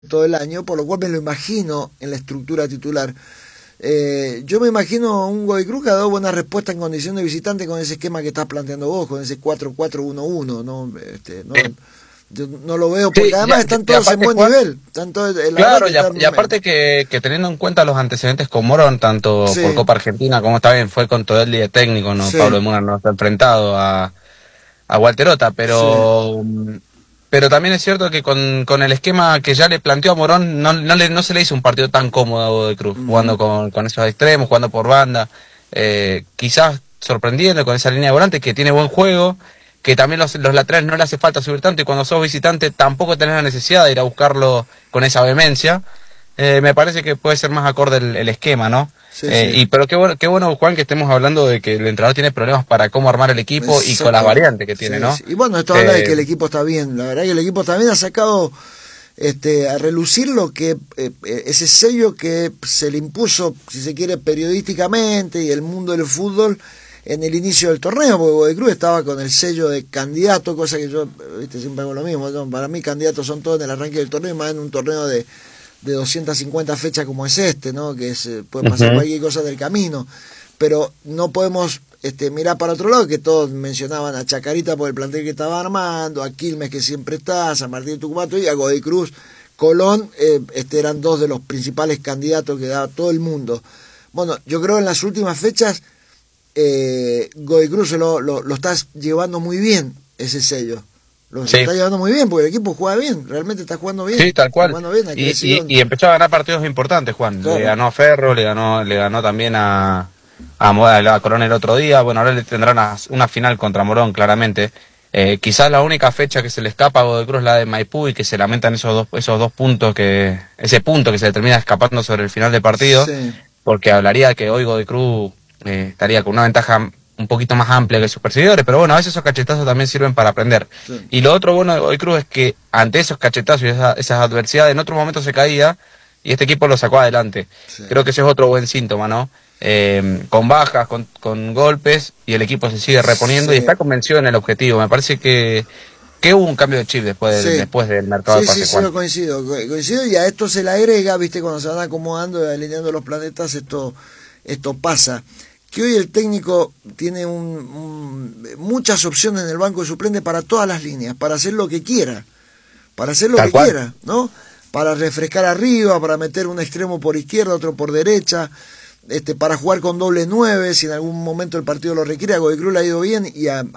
todo el año, por lo cual me lo imagino en la estructura titular. Yo me imagino un Godoy Cruz que ha dado buena respuesta en condición de visitante con ese esquema que estás planteando vos, con ese 4-4-1-1, ¿no? Yo no lo veo, porque Sí, además están todos en buen Juan, nivel. Están todos, claro, y aparte que teniendo en cuenta los antecedentes con Morón, tanto sí, por Copa Argentina como está bien, fue con todo el día técnico, ¿no? sí, Pablo de Muna no está enfrentado a Walterota, sí, pero también es cierto que con el esquema que ya le planteó a Morón, no se le hizo un partido tan cómodo a Godoy Cruz, jugando con esos extremos, jugando por banda, quizás sorprendiendo con esa línea de volantes que tiene buen juego, que también los laterales no le hace falta subir tanto, y cuando sos visitante tampoco tenés la necesidad de ir a buscarlo con esa vehemencia. Me parece que puede ser más acorde el esquema, ¿no? sí, sí. Pero qué bueno, Juan, que estemos hablando de que el entrenador tiene problemas para cómo armar el equipo y con las variantes que tiene, Sí, ¿no? sí. Y bueno, esto habla de que el equipo está bien. La verdad que el equipo también ha sacado a relucir lo que ese sello que se le impuso, si se quiere, periodísticamente, y el mundo del fútbol en el inicio del torneo, porque Godoy Cruz estaba con el sello de candidato, cosa que yo siempre hago lo mismo, ¿no? Para mí candidatos son todos en el arranque del torneo, más en un torneo de 250 fechas como es ¿no? Que puede pasar cualquier cosa del camino, pero no podemos mirar para otro lado, que todos mencionaban a Chacarita por el plantel que estaba armando, a Quilmes que siempre está, a San Martín de Tucumán y a Godoy Cruz. Colón eran dos de los principales candidatos que daba todo el mundo. Bueno, yo creo en las últimas fechas Godoy Cruz lo está llevando muy bien, ese sello. Lo está llevando muy bien, porque el equipo juega bien, realmente está jugando bien. Sí, tal cual. Bien, y empezó a ganar partidos importantes, Juan. Claro. Le ganó a Ferro, le ganó también a Colón el otro día. Bueno, ahora le tendrán una final contra Morón, claramente. Quizás la única fecha que se le escapa a Godoy Cruz es la de Maipú, y que se lamentan esos dos puntos, ese punto que se le termina escapando sobre el final del partido, sí. Porque hablaría de que hoy Godoy Cruz estaría con una ventaja un poquito más amplia que sus perseguidores, pero bueno, a veces esos cachetazos también sirven para aprender. Sí. Y lo otro bueno de Godoy Cruz es que ante esos cachetazos y esas adversidades, en otros momentos se caía y este equipo lo sacó adelante. Sí. Creo que ese es otro buen síntoma, ¿no? Con bajas, con golpes, y el equipo se sigue reponiendo, sí. Y está convencido en el objetivo. Me parece que hubo un cambio de chip después del mercado de pase. Sí, yo coincido, y a esto se le agrega, viste, cuando se van acomodando y alineando los planetas, esto pasa. Que hoy el técnico tiene muchas opciones en el banco de suplentes para todas las líneas, para hacer lo que quiera, ¿no? Para refrescar arriba, para meter un extremo por izquierda, otro por derecha, para jugar con doble 9, si en algún momento el partido lo requiere. A Godoy Cruz le ha ido bien, y a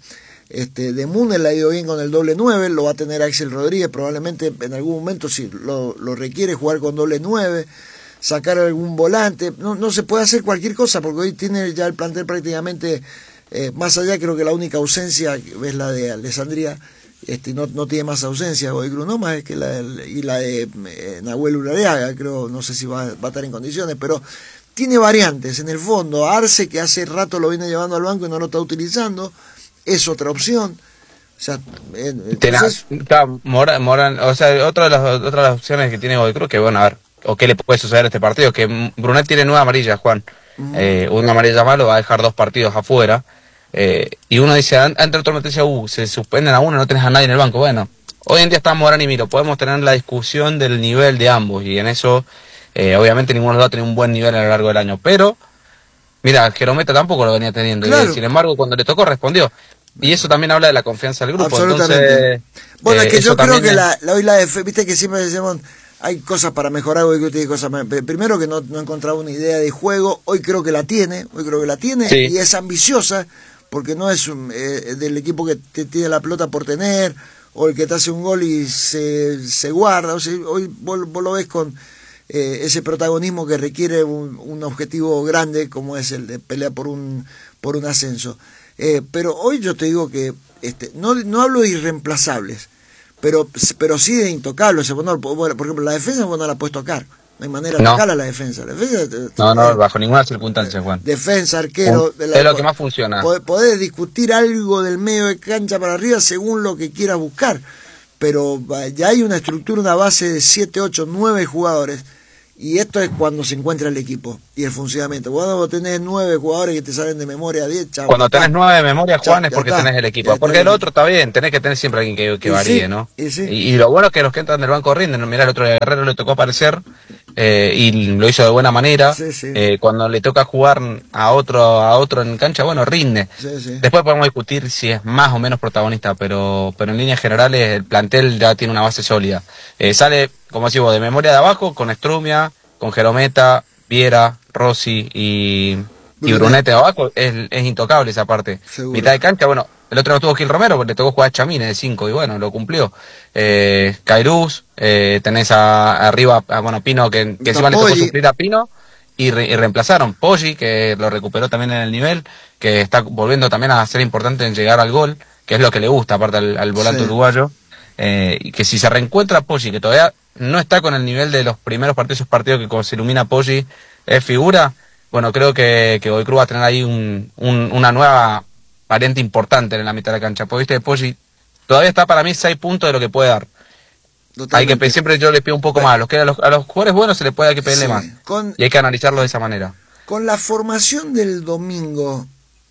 de Múnez le ha ido bien con el doble 9, lo va a tener Axel Rodríguez probablemente en algún momento, si lo requiere, jugar con doble 9. Sacar algún volante, no se puede hacer cualquier cosa, porque hoy tiene ya el plantel prácticamente, más allá, creo que la única ausencia es la de Alessandría, no tiene más ausencia Godoy Cruz, no más que la de Nahuel Urareaga, creo, no sé si va a estar en condiciones, pero tiene variantes en el fondo. Arce, que hace rato lo viene llevando al banco y no lo está utilizando, es otra opción. O sea, Morán, o sea, otra de las opciones que tiene Godoy Cruz, que bueno, a ver, o qué le puede suceder a este partido, que Brunet tiene 9 amarillas, Juan. Una amarilla más lo va a dejar 2 partidos afuera. Y uno dice, entre otro noticia, se suspenden a uno, no tenés a nadie en el banco. Bueno, hoy en día está Morán y Miro, podemos tener la discusión del nivel de ambos, y en eso, obviamente ninguno de los dos ha tenido un buen nivel a lo largo del año. Pero, mira, Jerometa tampoco lo venía teniendo, claro. Y sin embargo, cuando le tocó, respondió. Y eso también habla de la confianza del grupo. Absolutamente. Entonces, bueno, es que yo creo que hoy la viste que siempre decimos, hay cosas para mejorar, primero que no encontraba una idea de juego, hoy creo que la tiene, sí. Y es ambiciosa, porque no es del equipo que te tiene la pelota por tener, o el que te hace un gol y se guarda. O sea, hoy vos lo ves con ese protagonismo que requiere un objetivo grande, como es el de pelear por un ascenso. Pero hoy yo te digo que no hablo de irreemplazables, pero sí de intocables. Por ejemplo, la defensa no la puedes tocar, no hay manera de tocar a la defensa. No, bajo ninguna circunstancia, Juan. Defensa, arquero, es lo que más funciona. Podés discutir algo del medio de cancha para arriba según lo que quieras buscar, pero ya hay una estructura, una base de 7, 8, 9 jugadores, Y esto es cuando se encuentra el equipo y el funcionamiento. Cuando vos tenés 9 jugadores que te salen de memoria 10, chao. Cuando tenés 9 de memoria, Juan, es porque tenés el equipo. Porque el otro está bien, tenés que tener siempre alguien que varíe, ¿no? Y lo bueno es que los que entran del banco rinden. Mirá, el otro de Guerrero le tocó aparecer y lo hizo de buena manera. Cuando le toca jugar a otro en cancha, bueno, rinde. Después podemos discutir si es más o menos protagonista, pero en líneas generales el plantel ya tiene una base sólida. Sale, como decimos, de memoria de abajo, con Strumia, con Jerometa, Viera, Rossi y Brunete de abajo, es intocable esa parte. Seguro. Mitad de cancha, bueno, el otro no tuvo Gil Romero, porque le tocó jugar a Chamine de 5, y bueno, lo cumplió. Cairuz, tenés arriba, bueno, Pino, que encima le tocó sufrir a Pino, y reemplazaron. Poggi, que lo recuperó también en el nivel, que está volviendo también a ser importante en llegar al gol, que es lo que le gusta, aparte al volante uruguayo. Y que si se reencuentra Poggi, que todavía no está con el nivel de los primeros partidos, esos partidos que cuando se ilumina Poggi es figura, bueno, creo que Godoy Cruz va a tener ahí una nueva variante importante en la mitad de la cancha. Porque viste, Poggi todavía está para mí 6 puntos de lo que puede dar. Totalmente. Hay que siempre yo le pido un poco más. A los jugadores buenos se les puede, hay que pedirle más. Y hay que analizarlo de esa manera. Con la formación del domingo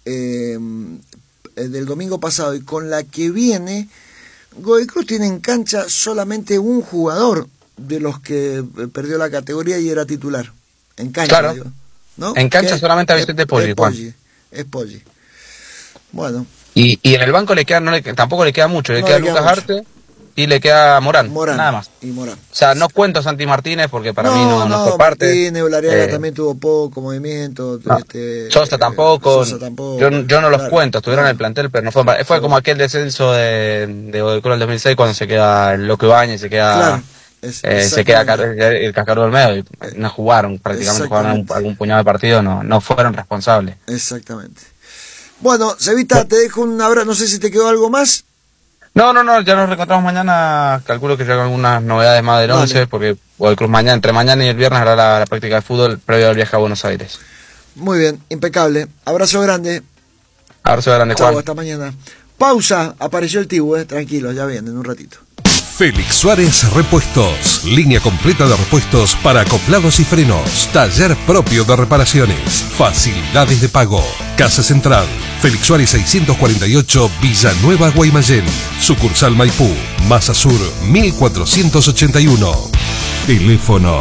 pasado y con la que viene, Godoy Cruz tiene en cancha solamente un jugador de los que perdió la categoría y era titular. En cancha, claro. Digo, ¿no? En cancha solamente a Vicente Poggi, Juan. Es Poggi. Bueno. Y en el banco tampoco le queda mucho. Le queda Lucas Arte y le queda Morán. Nada más. Y Morán. O sea, no cuento a Santi Martínez porque para mí no fue parte. Martínez, Olariaga también tuvo poco movimiento. Sosa tampoco. Yo no los cuento, estuvieron en el plantel, pero no fue como aquel descenso de Godoy Cruz del 2006 cuando se queda el Loco Ibáñez, se queda... Claro. Se queda el Cascarudo del medio y no jugaron, prácticamente jugaron algún puñado de partido, no fueron responsables. Exactamente. Bueno, Cevita, te dejo un abrazo, no sé si te quedó algo más. No, ya nos reencontramos mañana, calculo que llegan algunas novedades más del 11, porque Godoy Cruz entre mañana y el viernes hará la práctica de fútbol previo al viaje a Buenos Aires. Muy bien, impecable. Abrazo grande. Abrazo grande, Chau, Juan. Hasta mañana. Pausa, apareció el Tibu, tranquilo, ya viene en un ratito. Félix Suárez Repuestos. Línea completa de repuestos para acoplados y frenos. Taller propio de reparaciones. Facilidades de pago. Casa Central. Félix Suárez 648, Villanueva, Guaymallén. Sucursal Maipú. Masa Sur 1481. Teléfono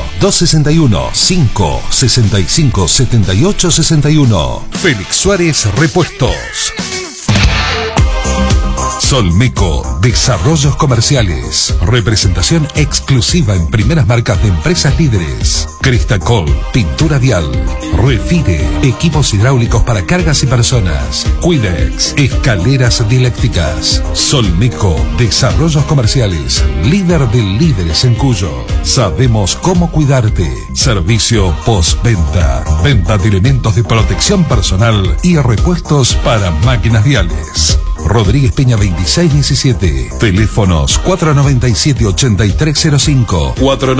261-565-7861. Félix Suárez Repuestos. Solmeco, Desarrollos Comerciales. Representación exclusiva en primeras marcas de empresas líderes. Cristacol, Pintura Vial. Refire, equipos hidráulicos para cargas y personas. Quidex, escaleras dialécticas. Solmeco, Desarrollos Comerciales. Líder de líderes en Cuyo. Sabemos cómo cuidarte. Servicio postventa. Venta de elementos de protección personal y repuestos para máquinas viales. Rodríguez Peña 2617. Teléfonos 497-8305,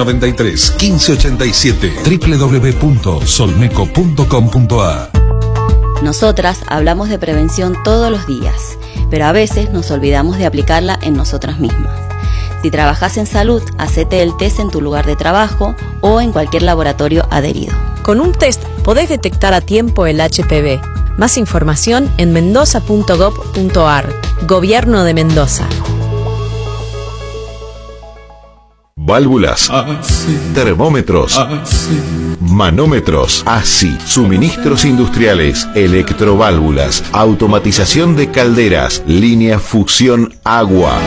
493-1587, www.solmeco.com.ar. Nosotras hablamos de prevención todos los días, pero a veces nos olvidamos de aplicarla en nosotras mismas. Si trabajas en salud, hacete el test en tu lugar de trabajo o en cualquier laboratorio adherido. Con un test podés detectar a tiempo el HPV. Más información en mendoza.gov.ar. Gobierno de Mendoza. Válvulas, termómetros, manómetros, ASI, suministros industriales, electroválvulas, automatización de calderas, línea fusión agua.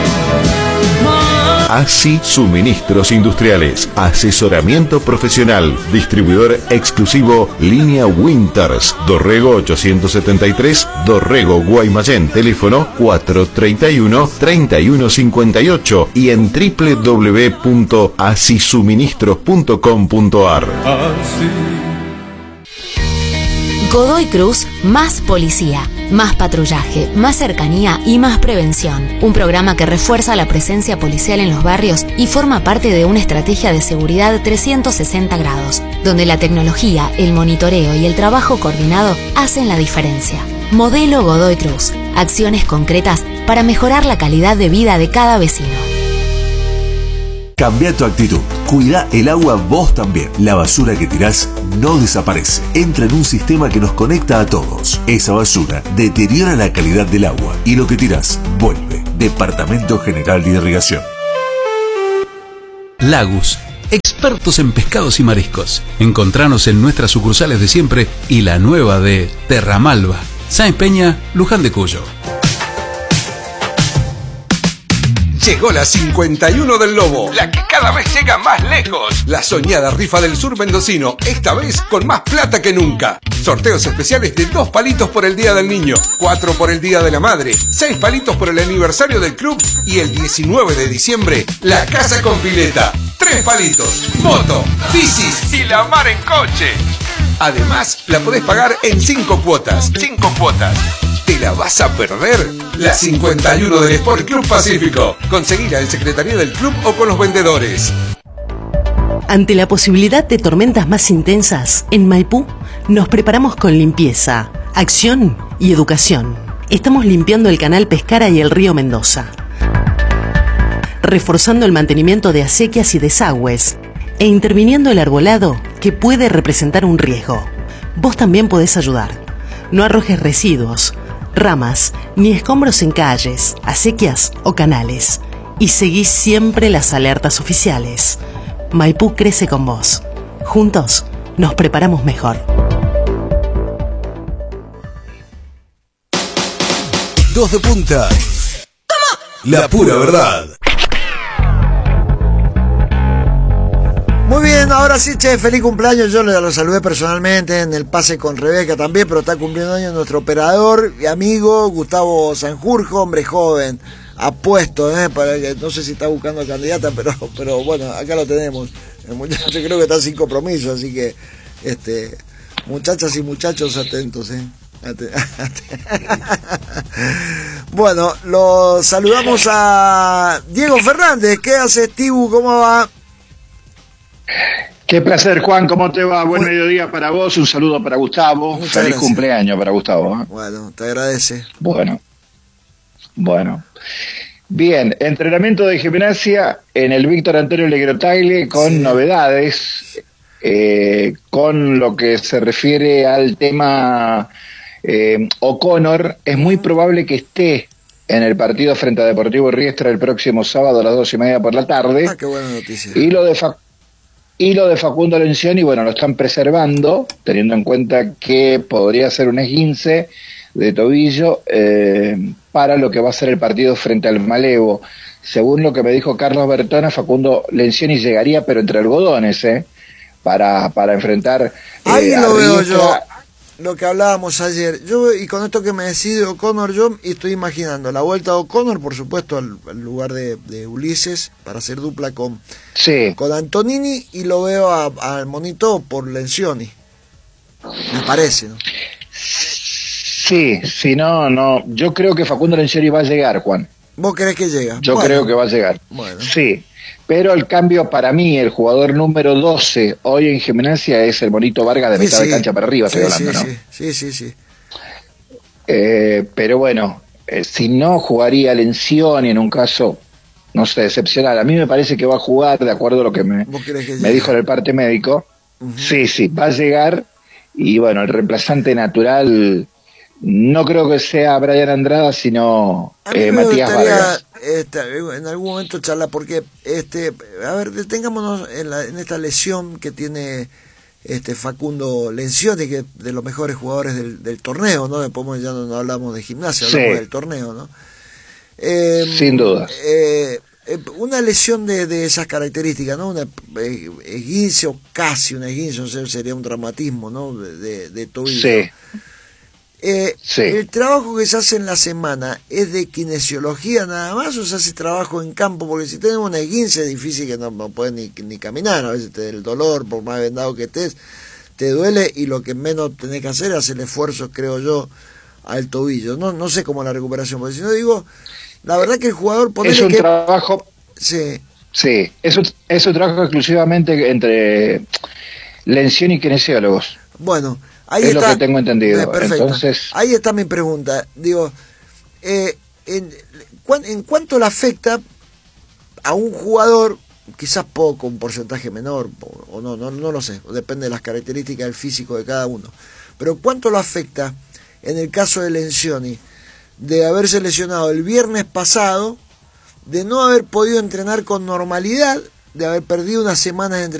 ASI Suministros Industriales, asesoramiento profesional, distribuidor exclusivo Línea Winters, Dorrego 873, Dorrego, Guaymallén, teléfono 431-3158 y en www.asisuministros.com.ar. Godoy Cruz, más policía, más patrullaje, más cercanía y más prevención. Un programa que refuerza la presencia policial en los barrios y forma parte de una estrategia de seguridad 360 grados, donde la tecnología, el monitoreo y el trabajo coordinado hacen la diferencia. Modelo Godoy Cruz, acciones concretas para mejorar la calidad de vida de cada vecino. Cambia tu actitud. Cuida el agua vos también. La basura que tirás no desaparece. Entra en un sistema que nos conecta a todos. Esa basura deteriora la calidad del agua y lo que tirás vuelve. Departamento General de Irrigación. Lagus, expertos en pescados y mariscos. Encontranos en nuestras sucursales de siempre y la nueva de Terramalva, Sáenz Peña, Luján de Cuyo. Llegó la 51 del Lobo, la que cada vez llega más lejos. La soñada rifa del sur mendocino, esta vez con más plata que nunca. Sorteos especiales de 2 palitos por el Día del Niño, 4 por el Día de la Madre, 6 palitos por el aniversario del club y el 19 de diciembre, la casa con pileta. 3 palitos, moto, bicis y la mar en coche. Además, la podés pagar en 5 cuotas. 5 cuotas. ¿Te la vas a perder? La 51 del Sport Club Pacífico. Conseguila en Secretaría del Club o con los vendedores. Ante la posibilidad de tormentas más intensas, en Maipú nos preparamos con limpieza, acción y educación. Estamos limpiando el canal Pescara y el río Mendoza, reforzando el mantenimiento de acequias y desagües e interviniendo el arbolado que puede representar un riesgo. Vos también podés ayudar. No arrojes residuos, ramas ni escombros en calles, acequias o canales. Y seguí siempre las alertas oficiales. Maipú crece con vos. Juntos nos preparamos mejor. Dos de punta. ¿Cómo? La pura verdad. Muy bien, ahora sí, che, feliz cumpleaños. Yo lo saludé personalmente en el pase con Rebeca también, pero está cumpliendo años nuestro operador y amigo Gustavo Sanjurjo, hombre joven, apuesto, para que no sé si está buscando candidata, pero bueno, acá lo tenemos. El muchacho creo que está sin compromiso, así que muchachas y muchachos atentos, Bueno, lo saludamos a Diego Fernández. ¿Qué haces, Tibu? ¿Cómo va? Qué placer, Juan, ¿cómo te va? Buen mediodía para vos, un saludo para Gustavo. Muchas Feliz gracias. Cumpleaños para Gustavo. Bueno, te agradece. Bueno. Bien, entrenamiento de gimnasia en el Víctor Antonio Legrotagle con novedades, con lo que se refiere al tema O'Connor. Es muy probable que esté en el partido frente a Deportivo Riestra el próximo sábado a las 2:30 por la tarde. Ah, qué buena noticia. Y lo de Facundo Lencioni, bueno, lo están preservando, teniendo en cuenta que podría ser un esguince de tobillo para lo que va a ser el partido frente al Malevo. Según lo que me dijo Carlos Bertona, Facundo Lencioni llegaría, pero entre algodones, para enfrentar. Ahí lo veo yo, lo que hablábamos ayer. Yo, y con esto que me decís de O'Connor, yo estoy imaginando la vuelta de O'Connor, por supuesto, al lugar de Ulises, para hacer dupla con Antonini, y lo veo al monito por Lencioni. Me parece, ¿no? Sí, no. Yo creo que Facundo Lencioni va a llegar, Juan. ¿Vos crees que llega? Yo creo que va a llegar. Bueno. Sí. Pero el cambio para mí, el jugador número 12 hoy en gimnasia es el Monito Vargas de mitad de cancha para arriba, estoy hablando, ¿no? Sí. Pero bueno, si no jugaría Lencioni en un caso, no sé, excepcional. A mí me parece que va a jugar, de acuerdo a lo que me dijo en el parte médico. Uh-huh. Sí, va a llegar. Y bueno, el reemplazante natural no creo que sea Brian Andrada, sino Matías Vargas. En algún momento charla, porque a ver, detengámonos en esta lesión que tiene Facundo Lencioni, que es de los mejores jugadores del torneo, ¿no? Después ya no hablamos de gimnasia, hablamos del torneo, ¿no? Sin duda. Una lesión de esas características, ¿no? Una esguince o casi una esguince, o sea, sería un traumatismo, ¿no? De tobillo. ¿El trabajo que se hace en la semana es de kinesiología nada más o se hace trabajo en campo? Porque si tenemos una esguince es difícil, que no puedes ni caminar, a veces el dolor, por más vendado que estés, te duele, y lo que menos tenés que hacer es hacer el esfuerzo, creo yo, al tobillo. No sé cómo la recuperación, porque si no digo, la verdad que el jugador... Es un trabajo... Sí, es un trabajo exclusivamente entre Lencioni y kinesiólogos. Bueno, ahí es está, lo que tengo entendido. Perfecto. Entonces, ahí está mi pregunta. Digo, ¿en cuánto le afecta a un jugador quizás poco, un porcentaje menor, o no lo sé, depende de las características del físico de cada uno. Pero ¿cuánto lo afecta en el caso de Lencioni, de haberse lesionado el viernes pasado, de no haber podido entrenar con normalidad, de haber perdido unas semanas de entrenamiento?